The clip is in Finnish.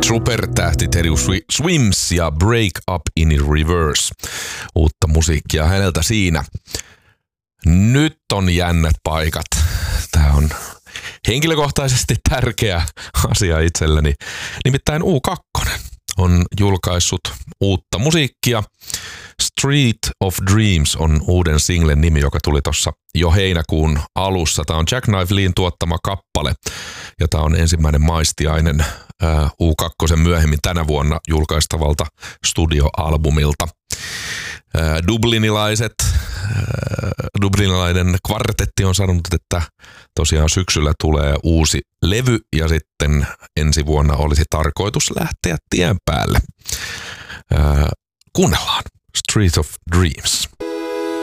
supertähti Teddy Swims ja Break Up in Reverse. Uutta musiikkia häneltä siinä. Nyt on jännät paikat. Tää on henkilökohtaisesti tärkeä asia itselleni. Nimittäin U2 on julkaissut uutta musiikkia. Street of Dreams on uuden singlen nimi, joka tuli tuossa jo heinäkuun alussa. Tämä on Jackknife Leen tuottama kappale ja tämä on ensimmäinen maistiainen U2 myöhemmin tänä vuonna julkaistavalta studioalbumilta. Dublinilainen kvartetti on sanonut, että tosiaan syksyllä tulee uusi levy ja sitten ensi vuonna olisi tarkoitus lähteä tien päälle. Kuunnellaan Street of Dreams.